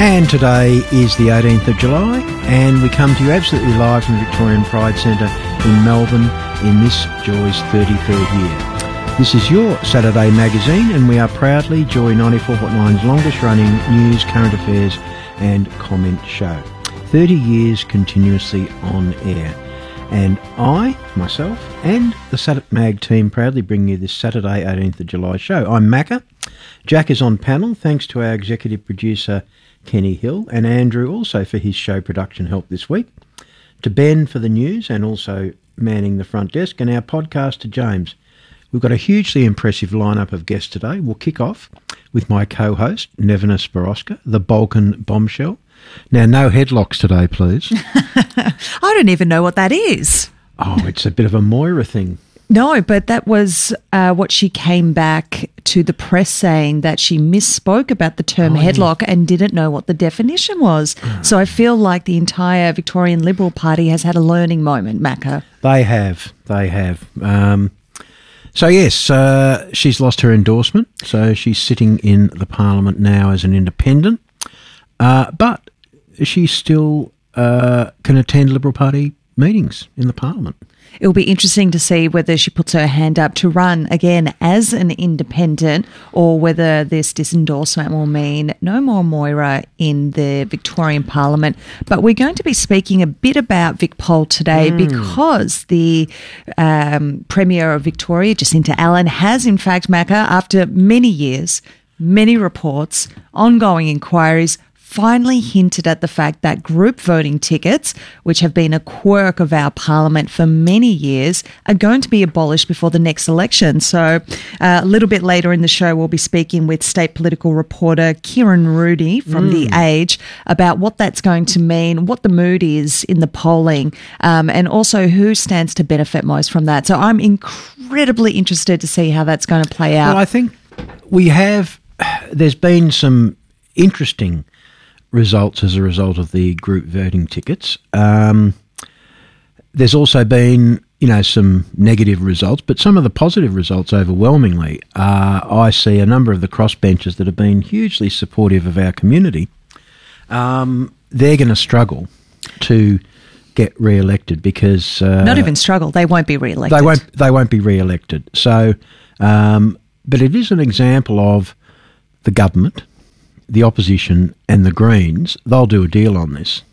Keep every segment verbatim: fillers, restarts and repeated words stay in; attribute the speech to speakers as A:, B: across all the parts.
A: And today is the eighteenth of July, and we come to you absolutely live from the Victorian Pride Centre in Melbourne in this Joy's thirty-third year. This is your Saturday magazine, and we are proudly Joy ninety-four point nine's longest running news, current affairs and comment show. thirty years continuously on air. And I, myself, and the Saturday Mag team proudly bring you this Saturday eighteenth of July show. I'm Macca. Jack is on panel, thanks to our executive producer Kenny Hill, and Andrew also for his show production help this week, to Ben for the news and also manning the front desk, and our podcaster James. We've got a hugely impressive lineup of guests today. We'll kick off with my co-host Nevena Spiroska, the Balkan bombshell. Now, no headlocks today, please.
B: I don't even know what that is.
A: Oh, it's a bit of a Moira thing.
B: No, but that was uh, what she came back to the press saying, that she misspoke about the term oh, headlock yeah. and didn't know what the definition was. Oh. So I feel like the entire Victorian Liberal Party has had a learning moment, Macca.
A: They have. They have. Um, so, yes, uh, she's lost her endorsement. So she's sitting in the Parliament now as an independent. Uh, but she still uh, can attend Liberal Party meetings in the Parliament.
B: It'll be interesting to see whether she puts her hand up to run again as an independent, or whether this disendorsement will mean no more Moira in the Victorian Parliament. But we're going to be speaking a bit about VicPol today mm. because the um, Premier of Victoria, Jacinta Allan, has in fact, Macca, after many years, many reports, ongoing inquiries, finally hinted at the fact that group voting tickets, which have been a quirk of our parliament for many years, are going to be abolished before the next election. So uh, a little bit later in the show, we'll be speaking with state political reporter Kieran Rudy from mm. The Age about what that's going to mean, what the mood is in the polling, um, and also who stands to benefit most from that. So I'm incredibly interested to see how that's going to play out.
A: Well, I think we have, there's been some interesting results as a result of the group voting tickets. Um, there's also been, you know, some negative results, but some of the positive results overwhelmingly are, I see a number of the crossbenchers that have been hugely supportive of our community. Um, they're going to struggle to get re-elected because... Uh,
B: Not even struggle, they won't be re-elected.
A: They won't, they won't be re-elected. So, um, but it is an example of the government, the opposition and the Greens. They'll do a deal on this.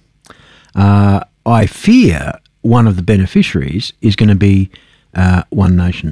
A: Uh, I fear one of the beneficiaries is going to be uh, One Nation.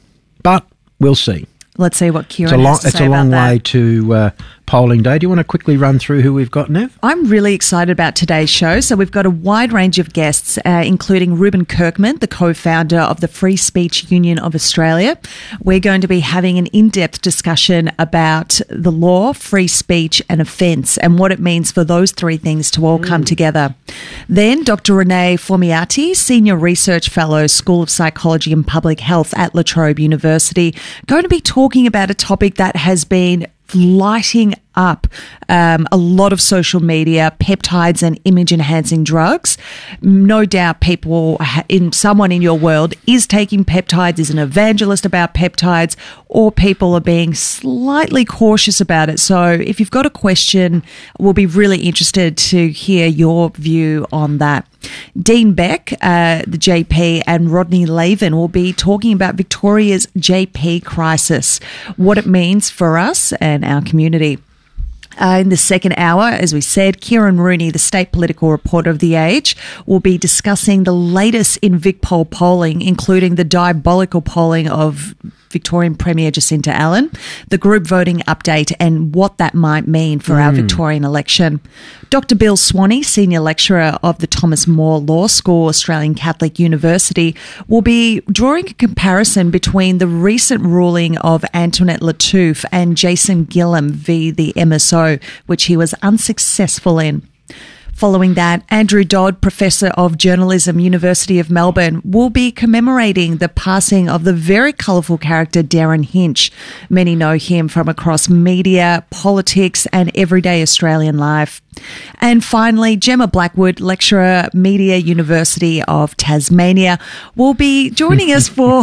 A: But we'll see.
B: Let's see what Kieran
A: it's a long,
B: has to
A: It's
B: say
A: a long
B: about
A: way
B: that.
A: to uh, polling day. Do you want to quickly run through who we've got, Nev?
B: I'm really excited about today's show. So we've got a wide range of guests, uh, including Ruben Kirkman, the co-founder of the Free Speech Union of Australia. We're going to be having an in-depth discussion about the law, free speech and offence, and what it means for those three things to all mm. come together. Then Doctor Renee Formiati, Senior Research Fellow, School of Psychology and Public Health at La Trobe University, going to be talking about a topic that has been lighting up um, a lot of social media, peptides and image-enhancing drugs. No doubt people, in someone in your world is taking peptides, is an evangelist about peptides, or people are being slightly cautious about it. So if you've got a question, we'll be really interested to hear your view on that. Dean Beck, uh, the J P, and Rodney Lavin will be talking about Victoria's J P crisis, what it means for us and our community. Uh, in the second hour, as we said, Kieran Rooney, the state political reporter of The Age, will be discussing the latest in VicPol polling, including the diabolical polling of Victorian Premier Jacinta Allan, the group voting update and what that might mean for mm. our Victorian election. Doctor Bill Swanee, Senior Lecturer of the Thomas More Law School, Australian Catholic University, will be drawing a comparison between the recent ruling of Antoinette Lattouf and Jason Gillam v the M S O, which he was unsuccessful in. Following that, Andrew Dodd, Professor of Journalism, University of Melbourne, will be commemorating the passing of the very colourful character Darren Hinch. Many know him from across media, politics and everyday Australian life. And finally, Gemma Blackwood, Lecturer, Media University of Tasmania, will be joining us for,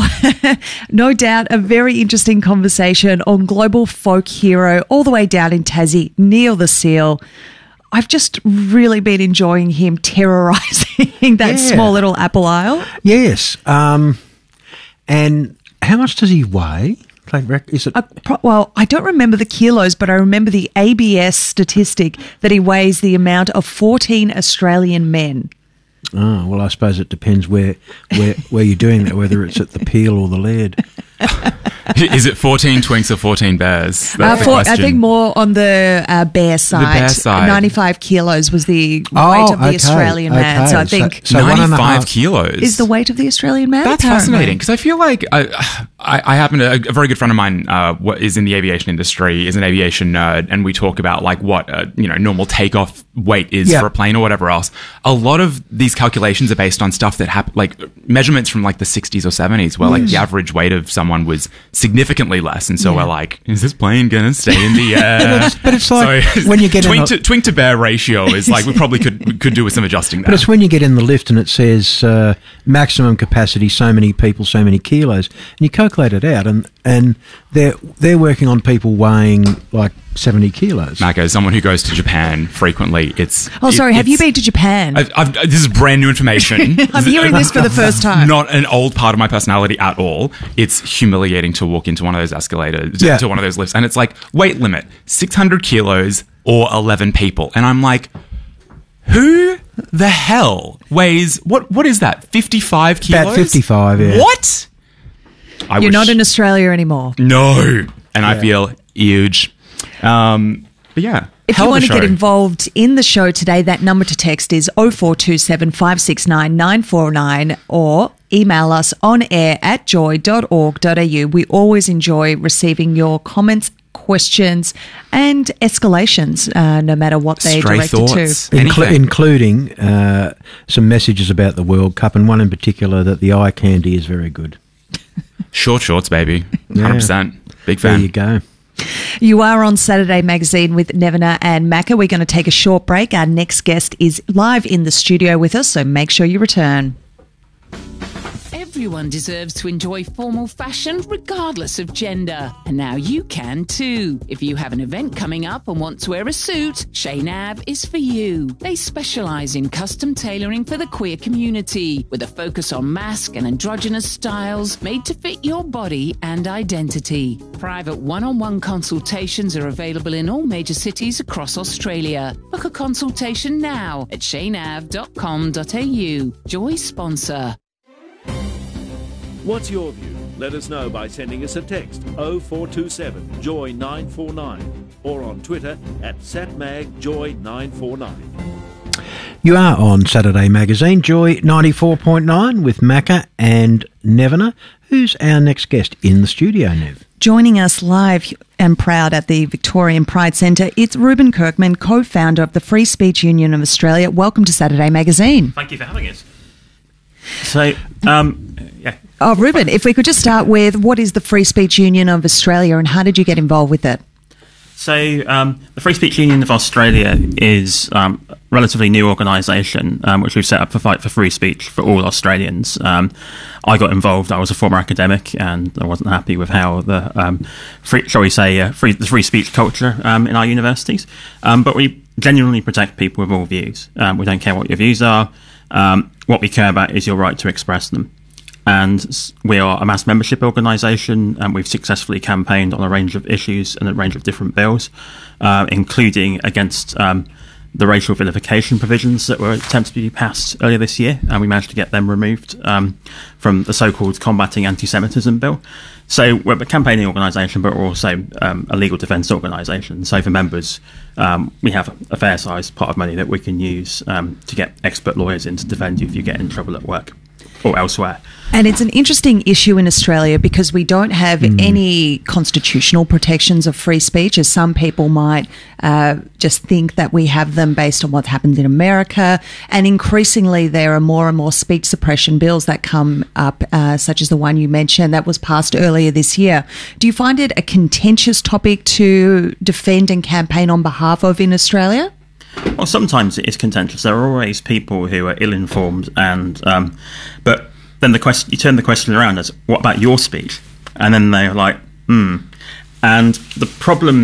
B: no doubt, a very interesting conversation on global folk hero all the way down in Tassie, Neil the Seal. I've just really been enjoying him terrorising that
A: Yeah.
B: small little Apple Isle.
A: Yes. Um, and how much does he weigh? Like, rec- Is it?
B: Uh, pro- well, I don't remember the kilos, but I remember the A B S statistic that he weighs the amount of fourteen Australian men.
A: Oh, well, I suppose it depends where where where you're doing that, whether it's at the Peel or the Laird.
C: Is it fourteen twinks or fourteen bears?
B: Uh,
C: That's the
B: for, I
C: question.
B: think more on the uh, bear side.
C: bear side.
B: ninety-five kilos was the
A: Oh,
B: weight of the
A: okay,
B: Australian man. So I
A: okay. So-
B: think
A: so one and a
C: ninety-five
A: half-
C: kilos
B: is the weight of the Australian man.
C: That's
B: apparently.
C: fascinating because I feel like I, I, I happen to a very good friend of mine uh, what is in the aviation industry, is an aviation nerd, and we talk about like what uh, you know normal takeoff weight is
A: Yeah.
C: for a plane or whatever else. A lot of these calculations are based on stuff that happen, like measurements from like the sixties or seventies, where like the average weight of someone was significantly less, and so
B: Yeah.
C: we're like, is this plane gonna stay in the air?
A: But it's- but it's like
C: So,
A: when you get in
C: twink
A: a-
C: to, twink to bear ratio is like we probably could we could do with some adjusting
A: But
C: there.
A: it's when you get in the lift and it says uh, maximum capacity, so many people, so many kilos, and you calculate it out, and and they're they're working on people weighing like seventy kilos.
C: Mako, as someone who goes to Japan frequently, it's
B: Oh,
C: it-
B: sorry. Have you
C: it's-
B: been to Japan?
C: I've, I've, this is brand new information.
B: I'm hearing this for the first time.
C: Not an old part of my personality at all. It's humiliating to walk into one of those escalators,
A: Yeah.
C: to one of those lifts, and it's like weight limit six hundred kilos or eleven people, and I'm like, who the hell weighs what? What is that? fifty-five kilos?
A: About fifty-five, yeah.
C: What? I
B: You're
C: wish-
B: not in Australia anymore.
C: No, and I feel huge. Um, but yeah,
B: If
C: hell
B: you
C: of a
B: want to get
C: show.
B: involved in the show today, that number to text is oh four two seven, five six nine, nine four nine or email us on air at joy dot org dot a u. We always enjoy receiving your comments, questions and escalations, uh, no matter what they're
C: Stray
B: directed
C: thoughts.
B: to.
A: Inclu-
C: Anything.
A: including uh, some messages about the World Cup, and one in particular that the eye candy is very good.
C: Short shorts, baby.
A: Yeah.
C: one hundred percent. Big
A: There
C: fan.
A: you go.
B: You are on Saturday Magazine with Nevena and Macca. We're going to take a short break. Our next guest is live in the studio with us, so make sure you return.
D: Everyone deserves to enjoy formal fashion regardless of gender. And now you can too. If you have an event coming up and want to wear a suit, Shane Ave is for you. They specialise in custom tailoring for the queer community with a focus on mask and androgynous styles made to fit your body and identity. Private one-on-one consultations are available in all major cities across Australia. Book a consultation now at shane ave dot com dot a u. Joy sponsor.
E: What's your view? Let us know by sending us a text oh four two seven joy nine four nine or on Twitter at satmag joy nine four nine.
A: You are on Saturday Magazine, Joy ninety-four point nine with Macca and Nevena. Who's our next guest in the studio, Nev?
B: Joining us live and proud at the Victorian Pride Centre, it's Ruben Kirkman, co-founder of the Free Speech Union of Australia. Welcome to Saturday Magazine.
F: Thank you for having us. So, um, yeah.
B: Oh, Ruben, if we could just start with what is the Free Speech Union of Australia and how did you get involved with it?
F: So, um, the Free Speech Union of Australia is um, a relatively new organisation um, which we've set up to fight for free speech for all Australians. Um, I got involved. I was a former academic, and I wasn't happy with how the um, free, shall we say, uh, free, the free speech culture um, in our universities. Um, but we genuinely protect people with all views. Um, we don't care what your views are. Um, what we care about is your right to express them. And s- we are a mass membership organisation, and we've successfully campaigned on a range of issues and a range of different bills, uh, including against um, the racial vilification provisions that were attempted to be passed earlier this year, and we managed to get them removed um, from the so-called Combating Anti-Semitism Bill. So we're a campaigning organisation, but we're also um, a legal defence organisation. So for members, um, we have a fair-sized pot of money that we can use um, to get expert lawyers in to defend you if you get in trouble at work or elsewhere.
B: And it's an interesting issue in Australia because we don't have any constitutional protections of free speech, as some people might uh, just think that we have them based on what happens in America. And increasingly, there are more and more speech suppression bills that come up, uh, such as the one you mentioned that was passed earlier this year. Do you find it a contentious topic to defend and campaign on behalf of in Australia?
F: Well, sometimes it is contentious. There are always people who are ill-informed, and um, but then the question you turn the question around as, "What about your speech?" And then they're like, "Hmm." And the problem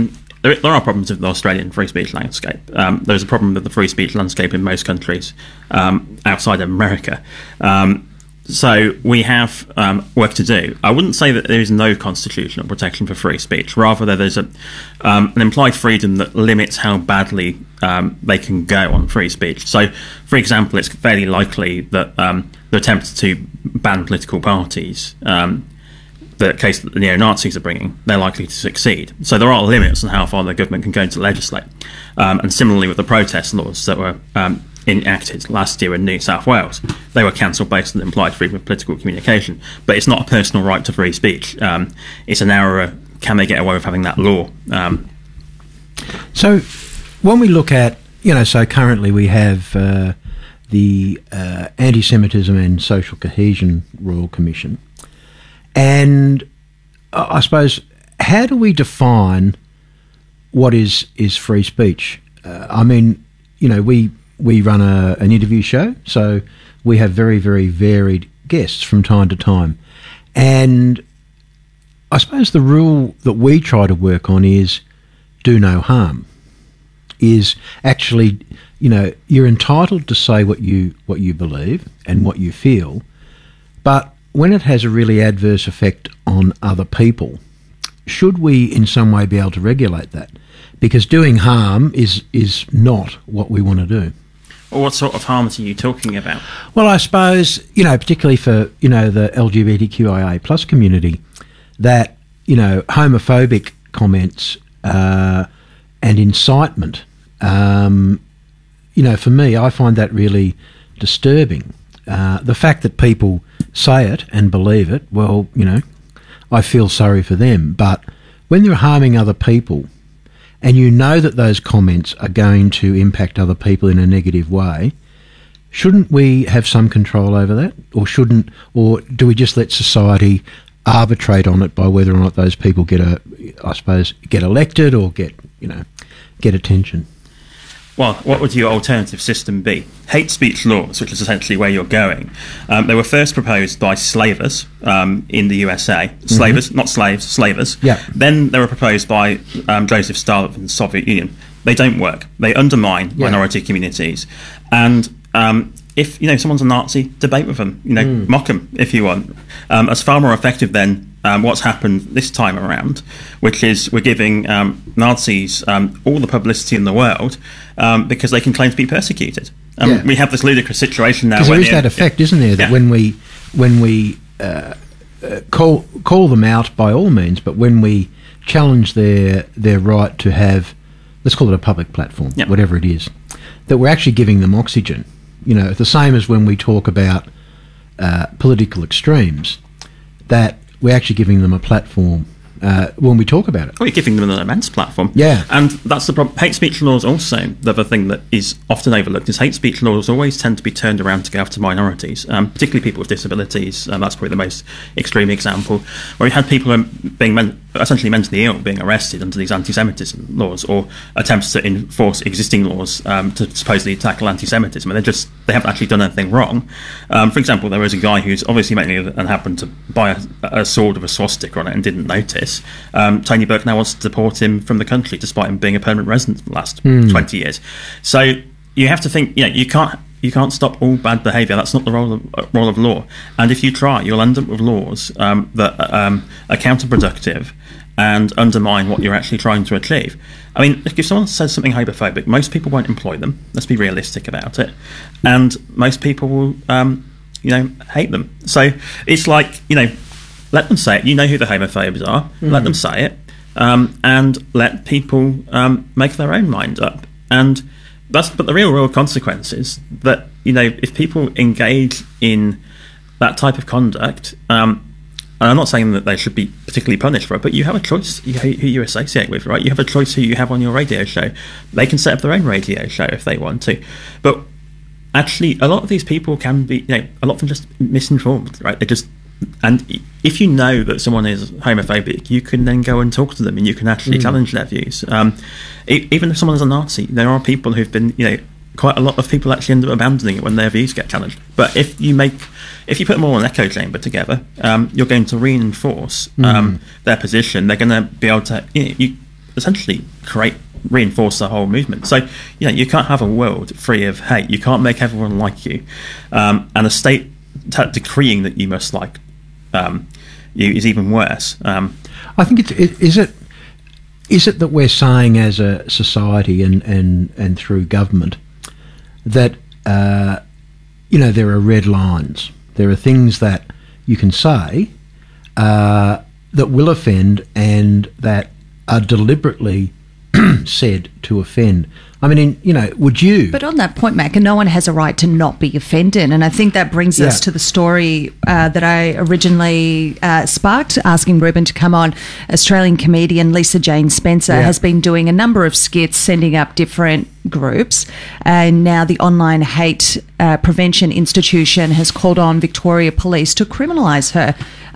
F: there, there are problems with the Australian free speech landscape. Um, there's a problem with the free speech landscape in most countries um, outside of America. Um, so we have um, work to do. I wouldn't say that there is no constitutional protection for free speech. Rather, that there's a, um, an implied freedom that limits how badly um, they can go on free speech. So, for example, it's fairly likely that um, the attempts to ban political parties, um, the case that the neo-Nazis are bringing, they're likely to succeed. So there are limits on how far the government can go to legislate. Um, and similarly with the protest laws that were um, enacted last year in New South Wales, they were cancelled based on the implied freedom of political communication. But it's not a personal right to free speech. Um, it's a narrower, can they get away with having that law? Um,
A: so when we look at, you know, so currently we have uh, the uh, Anti-Semitism and Social Cohesion Royal Commission. And I suppose, how do we define what is, is free speech? Uh, I mean, you know, we we run a, an interview show, so we have very, very varied guests from time to time. And I suppose the rule that we try to work on is do no harm, is actually, you know, you're entitled to say what you what you believe and what you feel, but when it has a really adverse effect on other people, should we in some way be able to regulate that? Because doing harm is is not what we want to do.
F: Well, what sort of harms are you talking about?
A: Well, I suppose, you know, particularly for, you know, the L G B T Q I A plus community, that, you know, homophobic comments uh, and incitement, um, you know, for me, I find that really disturbing. Uh, the fact that people say it and believe it, well, you know, I feel sorry for them. But when they're harming other people and you know that those comments are going to impact other people in a negative way, shouldn't we have some control over that? Or shouldn't, or do we just let society arbitrate on it by whether or not those people get a, I suppose, get elected or get, you know, get attention?
F: Well, what would your alternative system be? Hate speech laws, which is essentially where you're going. Um, they were first proposed by slavers um, in the U S A. Slavers, mm-hmm. not slaves, slavers.
A: Yeah.
F: Then they were proposed by um, Joseph Stalin in the Soviet Union. They don't work. They undermine yeah. minority communities. And um, if, you know, someone's a Nazi, debate with them. You know, mm. mock them if you want. Um, it's far more effective than Um, what's happened this time around, which is we're giving um, Nazis um, all the publicity in the world um, because they can claim to be persecuted. Um,
A: yeah.
F: We have this ludicrous situation now.
A: Because there is
F: the,
A: that effect, isn't there, that
F: yeah.
A: when we when we uh, uh, call call them out by all means, but when we challenge their their right to have, let's call it a public platform,
F: yeah.
A: whatever it is, that we're actually giving them oxygen. You know, the same as when we talk about uh, political extremes, that we're actually giving them a platform uh, when we talk about it.
F: Well, you're giving them an immense platform.
A: Yeah.
F: And that's the problem. Hate speech laws also, the other thing that is often overlooked is hate speech laws always tend to be turned around to go after minorities, um, particularly people with disabilities. Um, that's probably the most extreme example, where we had people being men- essentially mentally ill being arrested under these anti-Semitism laws, or attempts to enforce existing laws um, to supposedly tackle anti-Semitism, and they just they haven't actually done anything wrong. Um, for example, there was a guy who's obviously mentally ill and happened to buy a, a sword with a swastika on it and didn't notice. Um, Tony Burke now wants to deport him from the country, despite him being a permanent resident for the last mm. twenty years. So you have to think, you know, you can't you can't stop all bad behaviour. That's not the role of uh, role of law. And if you try, you'll end up with laws um, that um, are counterproductive and undermine what you're actually trying to achieve. I mean, if someone says something homophobic, most people won't employ them. Let's be realistic about it. And most people will, um, you know, hate them. So it's like, you know, let them say it. You know who the homophobes are. Mm. Let them say it. Um, and let people um, make their own mind up. And that's, but the real world consequence is that, you know, if people engage in that type of conduct, um, and I'm not saying that they should be particularly punished for it, but you have a choice who you associate with, right? You have a choice who you have on your radio show. They can set up their own radio show if they want to. But actually, a lot of these people can be, you know, a lot of them just misinformed, right? They just, and if you know that someone is homophobic, you can then go and talk to them and you can actually mm. challenge their views. Um, even if someone is a Nazi, there are people who've been, you know, quite a lot of people actually end up abandoning it when their views get challenged. But if you make, if you put them all in an echo chamber together, um, you're going to reinforce um, mm. their position. They're going to be able to, you know, you, essentially create reinforce the whole movement. So, you know, you can't have a world free of hate. You can't make everyone like you, um, and a state t- decreeing that you must like um, you is even worse. Um,
A: I think it's it, is it is it that we're saying as a society and and and through government that uh, you know, there are red lines. There are things that you can say uh, that will offend and that are deliberately said to offend. I mean, in, you know, would you...
B: But on that point, Mac, no one has a right to not be offended. And I think that brings
A: Yeah.
B: us to the story uh, that I originally uh, sparked, asking Ruben to come on. Australian comedian Lisa Jane Spencer
A: Yeah.
B: has been doing a number of skits, sending up different groups. And now the Online Hate uh, Prevention Institution has called on Victoria Police to criminalise her.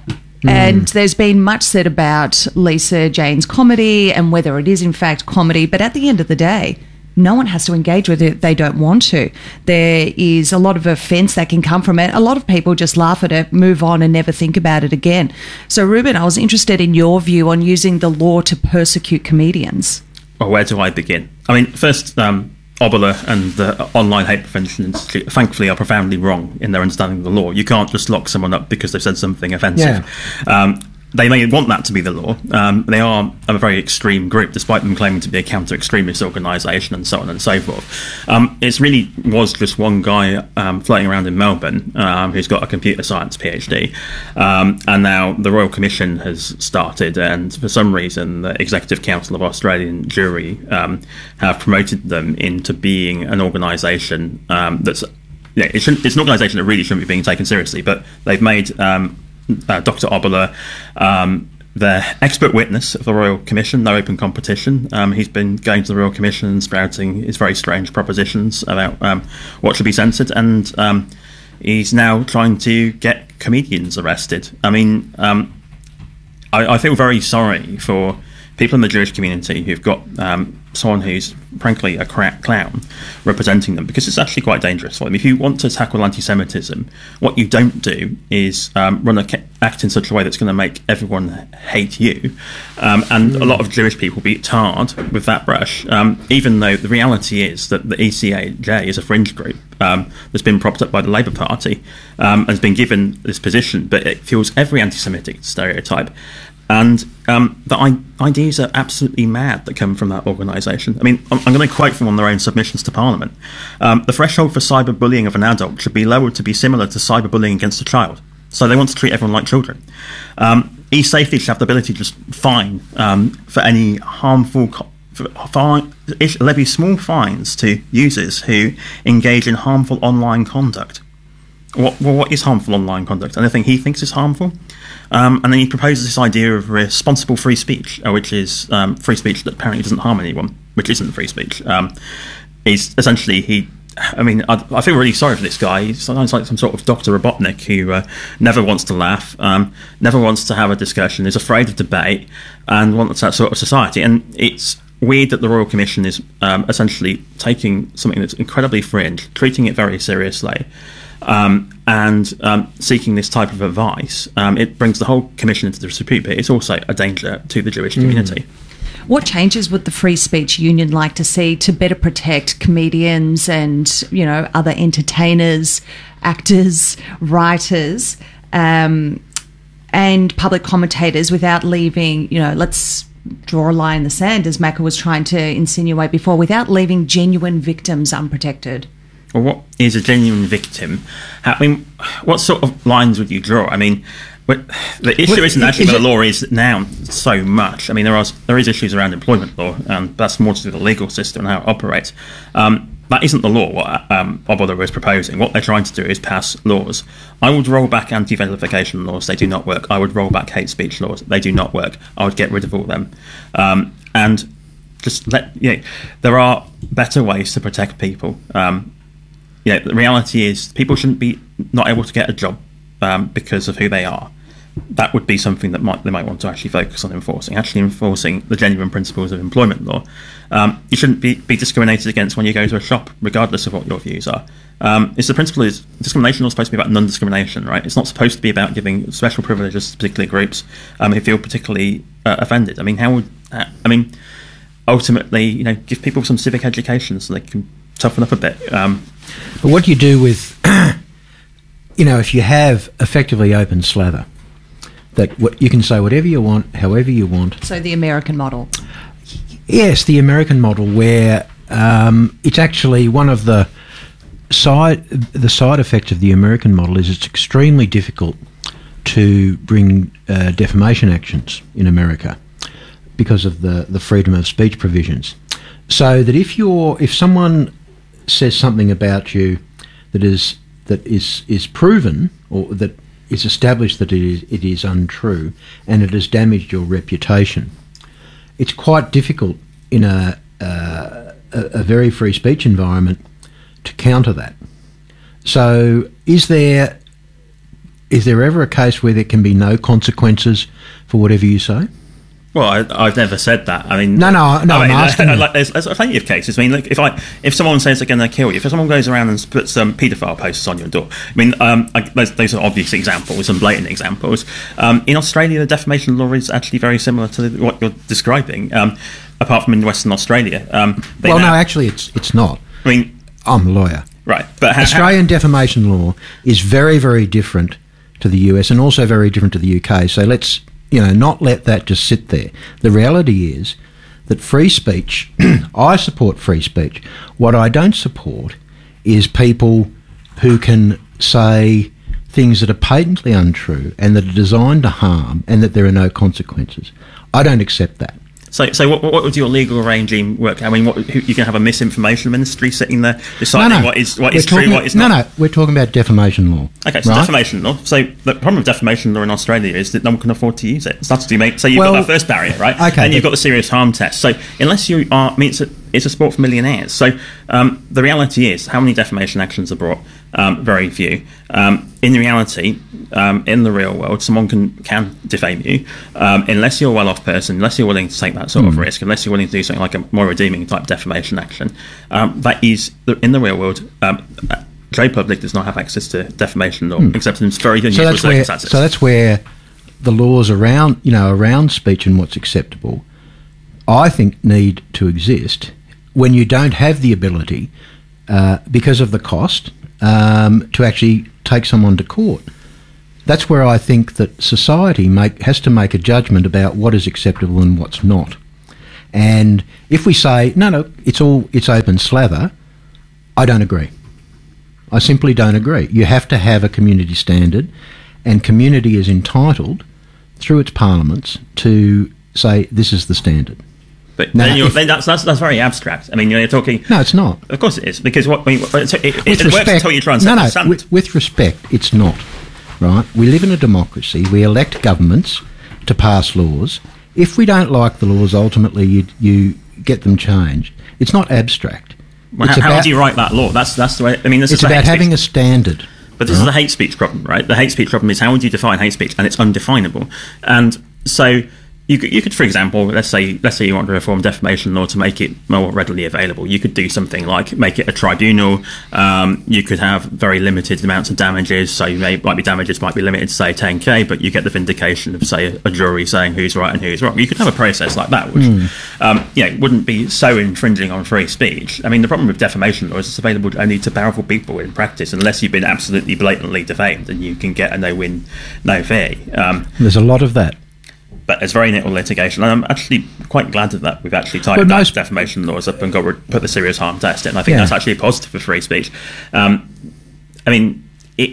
B: And there's been much said about Lisa Jane's comedy and whether it is in fact comedy, but at the end of the day, no one has to engage with it if they don't want to. There is a lot of offence that can come from it. A lot of people just laugh at it, move on and never think about it again. So, Ruben, I was interested in your view on using the law to persecute comedians.
F: Well, where do I begin? I mean, first, um, Oboler and the Online Hate Prevention Institute, thankfully, are profoundly wrong in their understanding of the law. You can't just lock someone up because they've said something offensive.
A: Yeah.
F: Um, they may want that to be the law. Um, they are a very extreme group, despite them claiming to be a counter-extremist organisation and so on and so forth. Um, it really was just one guy um, floating around in Melbourne um, who's got a computer science PhD. Um, and now the Royal Commission has started, and for some reason the Executive Council of Australian Jury um, have promoted them into being an organisation um, that's... Yeah, it shouldn't, it's an organisation that really shouldn't be being taken seriously, but they've made... Um, Uh, Doctor Oboler, um, the expert witness of the Royal Commission, no open competition. Um, he's been going to the Royal Commission and spouting his very strange propositions about um, what should be censored, and um, he's now trying to get comedians arrested. I mean, um, I, I feel very sorry for people in the Jewish community who've got um, someone who's, frankly, a crack clown representing them, because it's actually quite dangerous for them. If you want to tackle anti-Semitism, what you don't do is um, run a ca- act in such a way that's going to make everyone hate you. Um, and a lot of Jewish people be tarred with that brush, um, even though the reality is that the E C A J is a fringe group um, that's been propped up by the Labour Party um, and has been given this position, but it fuels every anti-Semitic stereotype. And um, the I- ideas are absolutely mad that come from that organisation. I mean, I'm, I'm going to quote from one of their own submissions to Parliament. Um, the threshold for cyberbullying of an adult should be lowered to be similar to cyberbullying against a child. So they want to treat everyone like children. Um, e-safety should have the ability to just fine um, for any harmful... Co- for, fine, levy small fines to users who engage in harmful online conduct. What, well, what is harmful online conduct? Anything he thinks is harmful? Um, and then he proposes this idea of responsible free speech, uh, which is um, free speech that apparently doesn't harm anyone, which isn't free speech. Um, is essentially he. I mean, I, I feel really sorry for this guy. He sounds like some sort of Doctor Robotnik who uh, never wants to laugh, um, never wants to have a discussion, is afraid of debate, and wants that sort of society. And it's weird that the Royal Commission is um, essentially taking something that's incredibly fringe, treating it very seriously, Um, and um, seeking this type of advice. Um, it brings the whole commission into disrepute, but it's also a danger to the Jewish community.
B: Mm. What changes would the Free Speech Union like to see to better protect comedians and, you know, other entertainers, actors, writers, um, and public commentators without leaving, you know, let's draw a line in the sand, as Macca was trying to insinuate before, without leaving genuine victims unprotected?
F: Well, what is a genuine victim? I mean, what sort of lines would you draw? I mean, the issue
A: well,
F: isn't actually
A: is
F: where the
A: it,
F: law is now so much. I mean, there are there is issues around employment law, and that's more to do with the legal system and how it operates. Um, that isn't the law, what um, Oboler is proposing. What they're trying to do is pass laws. I would roll back anti-vilification laws. They do not work. I would roll back hate speech laws. They do not work. I would get rid of all of them. Um, and just let, you know, there are better ways to protect people. Um, You know, the reality is people shouldn't be not able to get a job um, because of who they are. That would be something that might, they might want to actually focus on enforcing, actually enforcing the genuine principles of employment law. Um, you shouldn't be, be discriminated against when you go to a shop, regardless of what your views are. Um, it's the principle is discrimination is supposed to be about non-discrimination, right? It's not supposed to be about giving special privileges to particular groups um, who feel particularly uh, offended. I mean, how would uh, I mean? ultimately, you know, give people some civic education so they can toughen up a bit. Um,
A: but what do you do with, you know, if you have effectively open slather, that what you can say whatever you want, however you want.
B: So the American model.
A: Yes, the American model, where um, it's actually one of the side the side effects of the American model is it's extremely difficult to bring uh, defamation actions in America because of the, the freedom of speech provisions. So that if you're if someone says something about you that is that is is proven or that is established that it is it is untrue and it has damaged your reputation, it's quite difficult in a, uh, a a very free speech environment to counter that. So is there is there ever a case where there can be no consequences for whatever you say?
F: Well, I, I've never said that. I mean,
A: no, no, no.
F: I mean,
A: I'm asking.
F: like, like, there's, there's plenty of cases. I mean, like, if I if someone says they're going to kill you, if someone goes around and puts some um, paedophile posters on your door, I mean, um, I, those, those are obvious examples and blatant examples. Um, in Australia, the defamation law is actually very similar to what you're describing. Um, apart from in Western Australia, um,
A: well,
F: now,
A: no, actually, it's it's not.
F: I mean,
A: I'm a lawyer,
F: right? But how,
A: Australian how, defamation law is very, very different to the U S and also very different to the U K. So let's. You know, not let that just sit there. The reality is that free speech, I support free speech. What I don't support is people who can say things that are patently untrue and that are designed to harm and that there are no consequences. I don't accept that.
F: So, so what, what would your legal regime work? I mean, what, who, you can have a misinformation ministry sitting there deciding
A: no, no.
F: what is what
A: we're
F: is true,
A: talking,
F: what is
A: no,
F: not.
A: No, no, we're talking about defamation law.
F: Okay, so
A: right?
F: defamation law. So the problem with defamation law in Australia is that no one can afford to use it. So that's what you make. So you've
A: well,
F: got that first barrier, right?
A: Okay,
F: and you've got the serious harm test. So unless you are, I mean, it's a, it's a sport for millionaires. So um, the reality is, how many defamation actions are brought? Um, very few. Um, in reality, um, in the real world, someone can can defame you um, unless you're a well-off person, unless you're willing to take that sort mm. of risk, unless you're willing to do something like a more redeeming type defamation action. Um, that is, in the real world, um, Joe Public does not have access to defamation law, mm. except in very unusual
A: so that's
F: circumstances.
A: Where, so that's where the laws around, you know, around speech and what's acceptable, I think, need to exist when you don't have the ability, uh, because of the cost, Um, to actually take someone to court. That's where I think that society make, has to make a judgment about what is acceptable and what's not. And if we say, no, no, it's all, it's open slather, I don't agree. I simply don't agree. You have to have a community standard, and community is entitled, through its parliaments, to say this is the standard.
F: But
A: now,
F: then you're,
A: if,
F: then that's, that's that's very abstract. I mean, you're talking.
A: No, it's not.
F: Of course it is, because what I mean, it, it, it
A: with
F: works
A: respect,
F: until you try and set
A: no, no.
F: the standard.
A: With, with respect, it's not. Right? We live in a democracy. We elect governments to pass laws. If we don't like the laws, ultimately you you get them changed. It's not abstract.
F: Well,
A: it's
F: how,
A: about,
F: how do you write that law? That's that's the way. I mean, this
A: it's
F: is
A: about having a standard.
F: But this right? is the hate speech problem, right? The hate speech problem is how would you define hate speech, and it's undefinable. And so you could, you could, for example, let's say let's say you want to reform defamation law to make it more readily available. You could do something like make it a tribunal. Um, you could have very limited amounts of damages. So you may might be damages might be limited to say ten K, but you get the vindication of say a jury saying who's right and who's wrong. You could have a process like that, which mm. um, you know wouldn't be so infringing on free speech. I mean, the problem with defamation law is it's available only to powerful people in practice, unless you've been absolutely blatantly defamed, and you can get a no win, no fee. Um,
A: There's a lot of that.
F: But there's very little litigation. And I'm actually quite glad of that we've actually tightened well, most defamation laws up and got put the serious harm test in. I think yeah. that's actually a positive for free speech. Um, I mean, it,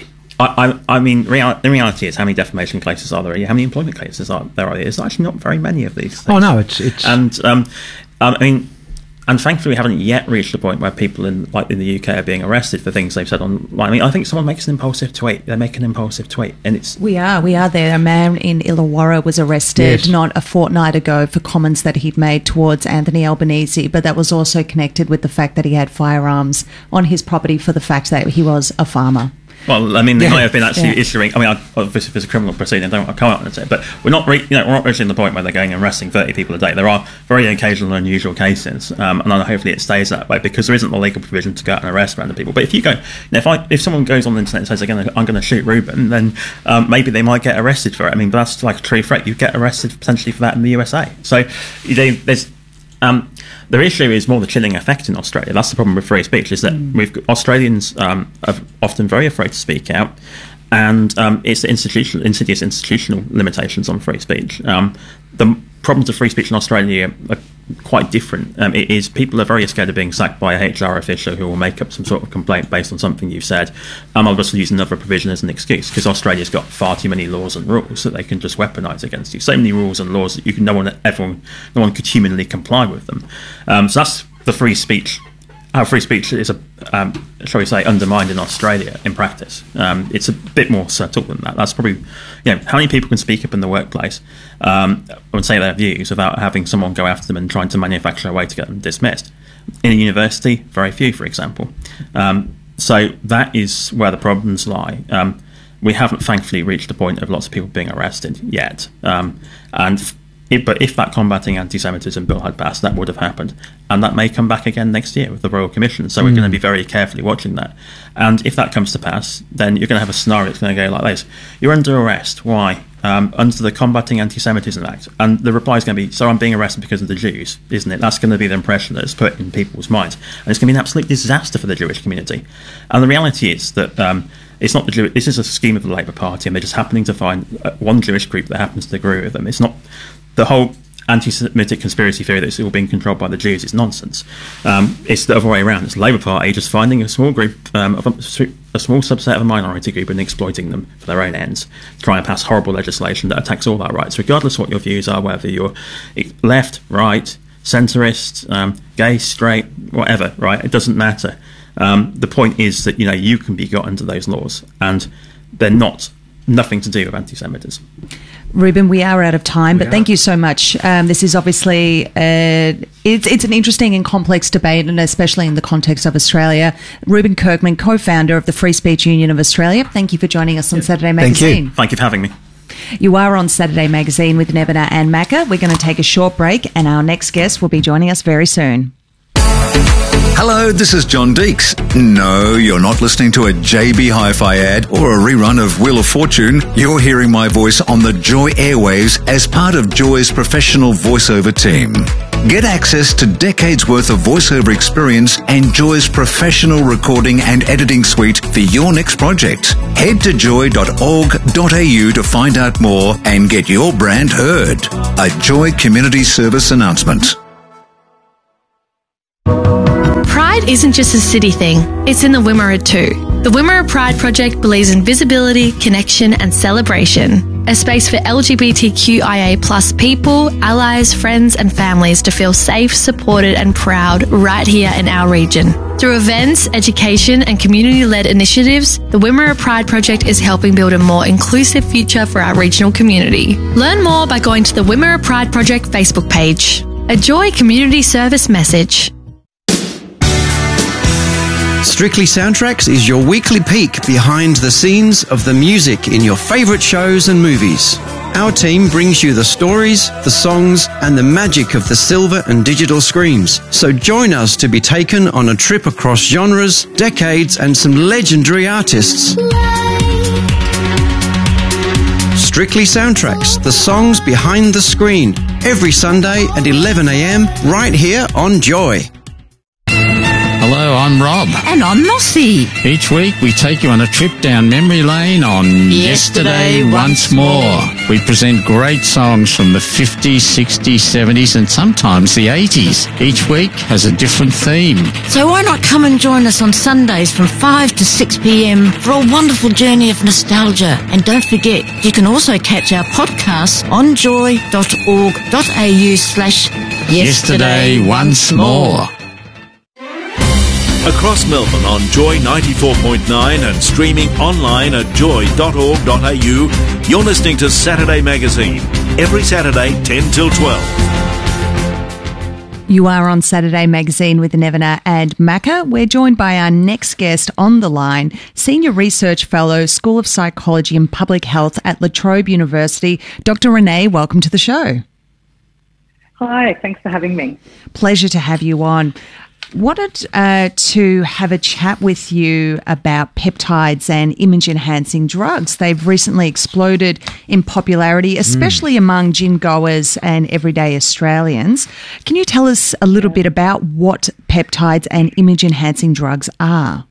F: I, I, I mean, real, the reality is, how many defamation cases are there? How many employment cases are there? Are There's actually not very many of these things.
A: Oh no, it's it's
F: and um, um, I mean. And thankfully, we haven't yet reached the point where people in, like in the U K, are being arrested for things they've said online. I mean, I think someone makes an impulsive tweet. They make an impulsive tweet, and it's
B: we are we are there. A man in Illawarra was arrested
A: yes.
B: not a fortnight ago for comments that he'd made towards Anthony Albanese, but that was also connected with the fact that he had firearms on his property for the fact that he was a farmer.
F: Well, I mean, they
B: yeah.
F: might have been actually
B: yeah.
F: issuing. I mean, obviously, if there's a criminal proceeding, I don't want to come out and say it, but we're not, re, you know, we're not reaching the point where they're going and arresting thirty people a day. There are very occasional, unusual cases, um, and hopefully it stays that way because there isn't the legal provision to go out and arrest random people. But if you go, you know, if I, if someone goes on the internet and says they're going to, I'm going to shoot Ruben, then um, maybe they might get arrested for it. I mean, but that's like a true threat. You get arrested potentially for that in the U S A. So you know, there's. Um, the issue is more the chilling effect in Australia. That's the problem with free speech, is that mm. we've got Australians um, are often very afraid to speak out, and um, it's the institutional, insidious institutional limitations on free speech. Um, the problems of free speech in Australia are quite different. Um, it is people are very scared of being sacked by a H R official who will make up some sort of complaint based on something you've said. Um, I'll just use another provision as an excuse, because Australia's got far too many laws and rules that they can just weaponise against you. So many rules and laws that you can no one, everyone, no one could humanly comply with them. Um, so that's the free speech. How free speech is, a, um, shall we say, undermined in Australia in practice. Um, it's a bit more subtle than that. That's probably, you know, how many people can speak up in the workplace um, and say their views without having someone go after them and trying to manufacture a way to get them dismissed. In a university, very few, for example. Um, so that is where the problems lie. Um, we haven't, thankfully, reached the point of lots of people being arrested yet. Um, and If, but if that combating anti-Semitism bill had passed, that would have happened. And that may come back again next year with the Royal Commission. So mm. we're going to be very carefully watching that. And if that comes to pass, then you're going to have a scenario that's going to go like this. You're under arrest. Why? Um, under the Combating Anti-Semitism Act. And the reply is going to be, so I'm being arrested because of the Jews, isn't it? That's going to be the impression that's put in people's minds. And it's going to be an absolute disaster for the Jewish community. And the reality is that um, it's not the Jew- this is a scheme of the Labour Party, and they're just happening to find uh, one Jewish group that happens to agree with them. It's not... The whole anti-Semitic conspiracy theory that it's all being controlled by the Jews is nonsense. Um, it's the other way around. It's the Labour Party just finding a small group, um, of a, a small subset of a minority group and exploiting them for their own ends, trying to pass horrible legislation that attacks all our rights, regardless of what your views are, whether you're left, right, centrist, um, gay, straight, whatever, right? It doesn't matter. Um, the point is that, you know, you can be got under those laws, and they're not nothing to do with anti-Semitism.
B: Ruben, we are out of time,
A: We
B: but
A: are.
B: thank you so much. Um, this is obviously uh, it's it's an interesting and complex debate, and especially in the context of Australia. Ruben Kirkman, co-founder of the Free Speech Union of Australia, thank you for joining us on Saturday
A: Thank you.
B: Magazine.
F: Thank you for having me.
B: You are on Saturday Magazine with Nevena and Macca. We're going to take a short break, and our next guest will be joining us very soon.
G: Hello, this is John Deeks. No, you're not listening to a J B Hi-Fi ad or a rerun of Wheel of Fortune. You're hearing my voice on the Joy airwaves as part of Joy's professional voiceover team. Get access to decades worth of voiceover experience and Joy's professional recording and editing suite for your next project. Head to joy dot org dot a u to find out more and get your brand heard. A Joy Community Service announcement.
H: Pride isn't just a city thing, it's in the Wimmera too. The Wimmera Pride Project believes in visibility, connection and celebration. A space for L G B T Q I A plus people, allies, friends and families to feel safe, supported and proud right here in our region. Through events, education and community-led initiatives, the Wimmera Pride Project is helping build a more inclusive future for our regional community. Learn more by going to the Wimmera Pride Project Facebook page. A Joy Community Service message.
I: Strictly Soundtracks is your weekly peek behind the scenes of the music in your favourite shows and movies. Our team brings you the stories, the songs, and the magic of the silver and digital screens. So join us to be taken on a trip across genres, decades, and some legendary artists. Strictly Soundtracks, the songs behind the screen. Every Sunday at eleven a m right here on Joy.
J: Hello, I'm Rob.
K: And I'm Nossie.
J: Each week we take you on a trip down memory lane on Yesterday, Yesterday Once More. We present great songs from the fifties, sixties, seventies and sometimes the eighties. Each week has a different theme.
K: So why not come and join us on Sundays from five to six p m for a wonderful journey of nostalgia. And don't forget, you can also catch our podcasts on joy dot org dot a u slash
J: Yesterday Once More.
E: Across Melbourne on Joy ninety-four point nine and streaming online at joy dot org dot a u, you're listening to Saturday Magazine, every Saturday ten till twelve.
B: You are on Saturday Magazine with Nevena and Macca. We're joined by our next guest on the line, Senior Research Fellow, School of Psychology and Public Health at La Trobe University. Doctor Renee, welcome to the show.
L: Hi, thanks for having me.
B: Pleasure to have you on. Wanted uh, to have a chat with you about peptides and image-enhancing drugs. They've recently exploded in popularity, especially mm. among gym goers and everyday Australians. Can you tell us a little bit about what peptides and image-enhancing drugs are?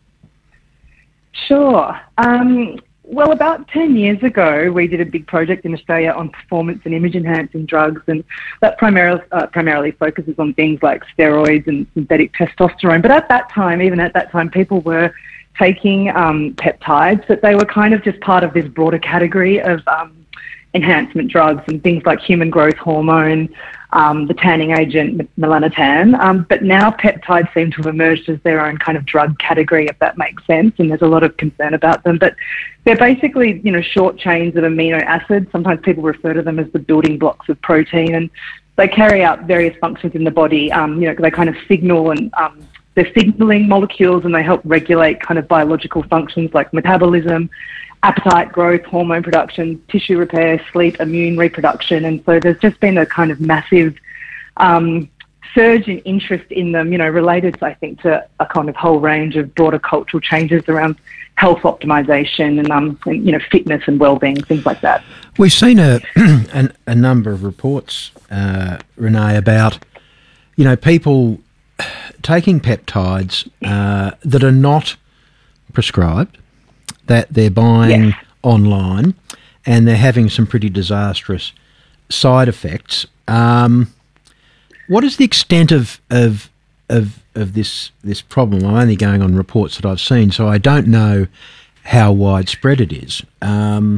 L: Sure. Um, well, about ten years ago, we did a big project in Australia on performance and image-enhancing drugs, and that primarily, uh, primarily focuses on things like steroids and synthetic testosterone. But at that time, even at that time, people were taking um, peptides, but they were kind of just part of this broader category of um, enhancement drugs and things like human growth hormone, um, the tanning agent melanotan. Um, but now peptides seem to have emerged as their own kind of drug category, if that makes sense, and there's a lot of concern about them. But they're basically, you know, short chains of amino acids. Sometimes people refer to them as the building blocks of protein, and they carry out various functions in the body. Um, you know, they kind of signal and um, they're signaling molecules, and they help regulate kind of biological functions like metabolism, appetite, growth, hormone production, tissue repair, sleep, immune, reproduction. And so there's just been a kind of massive um, surge in interest in them, you know, related, I think, to a kind of whole range of broader cultural changes around health optimization and, um, and you know, fitness and well-being, things like that.
A: We've seen a, a, a number of reports, uh, Renee, about, you know, people taking peptides uh, that are not prescribed, that they're buying yes. online, and they're having some pretty disastrous side effects. Um, what is the extent of of of of this this problem? I'm only going on reports that I've seen, so I don't know how widespread it is. Um,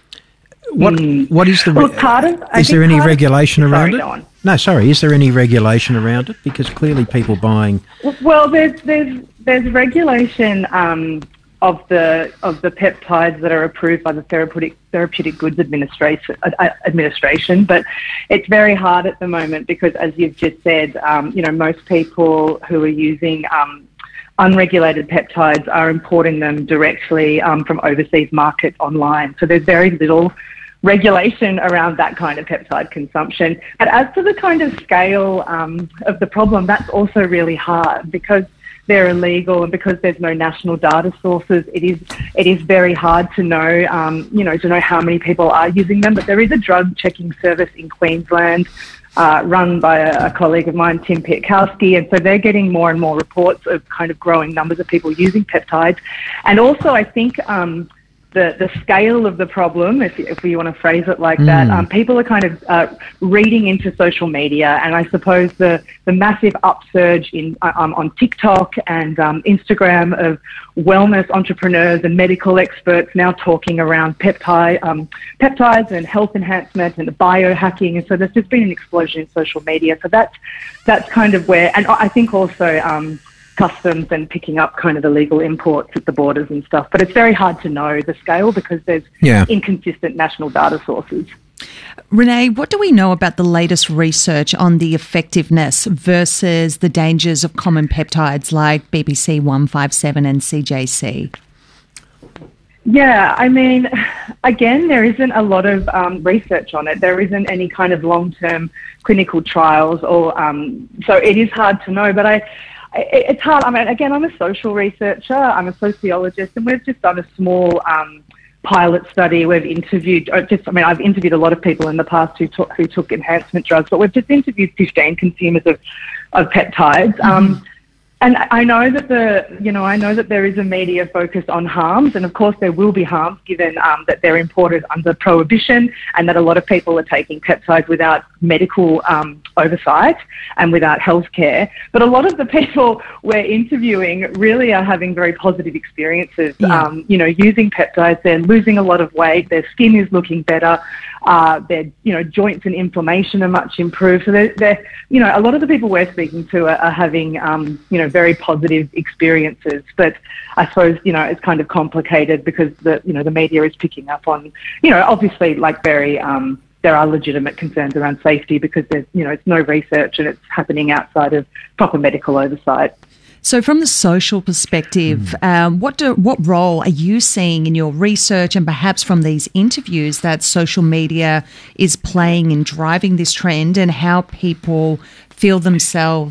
A: what
L: mm.
A: what is the
L: well, part of,
A: is there any regulation
L: of,
A: around
L: sorry,
A: it? No, sorry. Is there any regulation around it? Because clearly people buying.
L: Well, there's there's there's regulation. Um, of the of the peptides that are approved by the Therapeutic Therapeutic Goods Administration, uh, administration, but it's very hard at the moment because, as you've just said, um, you know, most people who are using um, unregulated peptides are importing them directly um, from overseas markets online. So there's very little regulation around that kind of peptide consumption. But as to the kind of scale um, of the problem, that's also really hard because they're illegal, and because there's no national data sources, it is it is very hard to know, um, you know, to know how many people are using them. But there is a drug checking service in Queensland uh, run by a, a colleague of mine, Tim Pietkowski, and so they're getting more and more reports of kind of growing numbers of people using peptides. And also, I think um, the the scale of the problem, if if we want to phrase it like mm. that, um, people are kind of uh, reading into social media, and I suppose the the massive upsurge in um, on TikTok and um, Instagram of wellness entrepreneurs and medical experts now talking around peptide um, peptides and health enhancement and biohacking, and so there's just been an explosion in social media. So that's that's kind of where, and I think also. Um, customs and picking up kind of illegal imports at the borders and stuff. But it's very hard to know the scale because there's yeah. inconsistent national data sources.
B: Renee, what do we know about the latest research on the effectiveness versus the dangers of common peptides like B P C one fifty-seven and C J C?
L: Yeah, I mean, again, there isn't a lot of um, research on it. There isn't any kind of long-term clinical trials, or um, so it is hard to know. But I It's hard. I mean, again, I'm a social researcher. I'm a sociologist, and we've just done a small um, pilot study. We've interviewed, just, I mean, I've interviewed a lot of people in the past who took who took enhancement drugs, but we've just interviewed fifteen consumers of of peptides. Mm-hmm. Um, And I know that the, you know, I know that there is a media focus on harms, and of course there will be harms given um, that they're imported under prohibition, and that a lot of people are taking peptides without medical um, oversight and without healthcare. But a lot of the people we're interviewing really are having very positive experiences. Yeah. Um, you know, using peptides, they're losing a lot of weight, their skin is looking better. Uh, their, you know, joints and inflammation are much improved. So they're, they're you know, a lot of the people we're speaking to are, are having, um, you know, very positive experiences. But I suppose, you know, it's kind of complicated because the, you know, the media is picking up on, you know, obviously like very, um, there are legitimate concerns around safety because there's, you know, it's no research and it's happening outside of proper medical oversight.
B: So from the social perspective, mm. um, what do, what role are you seeing in your research and perhaps from these interviews that social media is playing in driving this trend, and how people feel themselves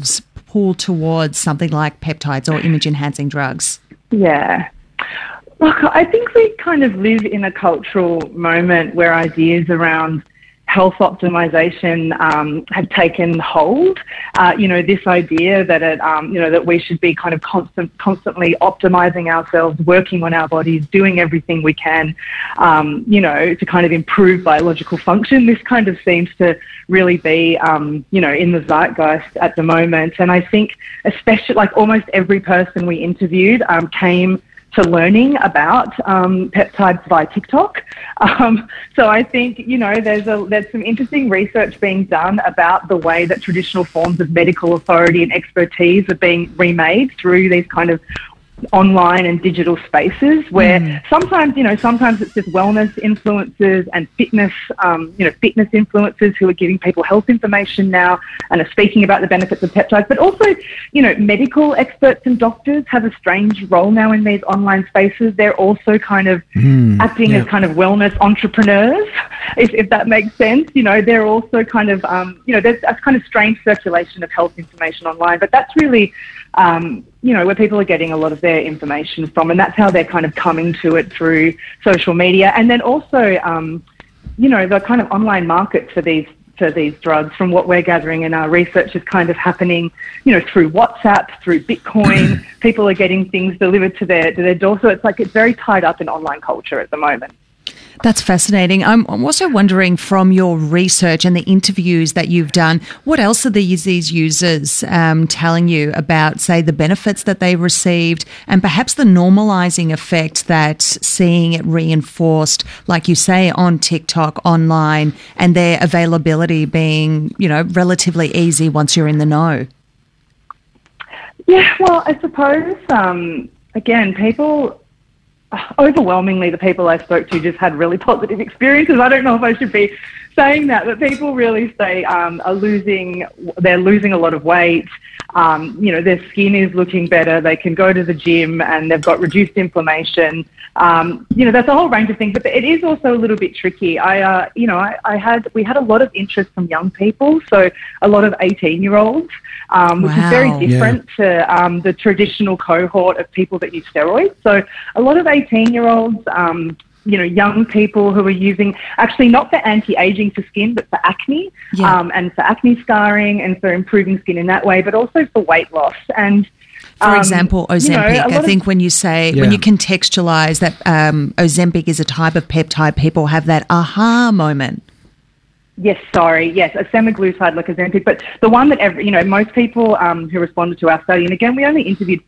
B: pull towards something like peptides or image-enhancing drugs?
L: Yeah. Look, I think we kind of live in a cultural moment where ideas around health optimization um, have taken hold. Uh, you know, this idea that it, um, you know, that we should be kind of constant, constantly optimizing ourselves, working on our bodies, doing everything we can, um, you know, to kind of improve biological function. This kind of seems to really be, um, you know, in the zeitgeist at the moment. And I think, especially like almost every person we interviewed um, came to learning about um, peptides via TikTok. Um, so I think, you know, there's a there's some interesting research being done about the way that traditional forms of medical authority and expertise are being remade through these kind of online and digital spaces where mm. sometimes, you know, sometimes it's just wellness influencers and fitness, um, you know, fitness influencers who are giving people health information now and are speaking about the benefits of peptides. But also, you know, medical experts and doctors have a strange role now in these online spaces. They're also kind of mm. acting yeah. as kind of wellness entrepreneurs, if, if that makes sense. You know, they're also kind of, um, you know, there's a kind of strange circulation of health information online. But that's really, um, you know, where people are getting a lot of their information from, and that's how they're kind of coming to it through social media. And then also, um, you know, the kind of online market for these for these drugs, from what we're gathering in our research, is kind of happening, you know, through WhatsApp, through Bitcoin. People are getting things delivered to their to their door. So it's like it's very tied up in online culture at the moment.
B: That's fascinating. I'm also wondering, from your research and the interviews that you've done, what else are these, these users um, telling you about, say, the benefits that they received and perhaps the normalizing effect that seeing it reinforced, like you say, on TikTok, online, and their availability being, you know, relatively easy once you're in the know?
L: Yeah, well, I suppose, um, again, people... overwhelmingly, the people I spoke to just had really positive experiences. I don't know if I should be saying that, but people really say um, are losing, they're losing a lot of weight. Um, you know, their skin is looking better. They can go to the gym and they've got reduced inflammation. Um, you know, that's a whole range of things, but it is also a little bit tricky. I, uh, you know, I, I had, we had a lot of interest from young people, so a lot of eighteen-year-olds, um, which
B: wow.
L: is very different yeah. to um, the traditional cohort of people that use steroids. So a lot of eighteen-year-olds, um, you know, young people who are using, actually not for anti-aging for skin, but for acne,
B: yeah.
L: um, and for acne scarring and for improving skin in that way, but also for weight loss. And
B: For example, um, Ozempic. You know, I think when you say, yeah. when you contextualize that um, Ozempic is a type of peptide, people have that aha moment.
L: Yes, sorry, yes, a semaglutide like Ozempic, but the one that every, you know, most people um, who responded to our study, and again, we only interviewed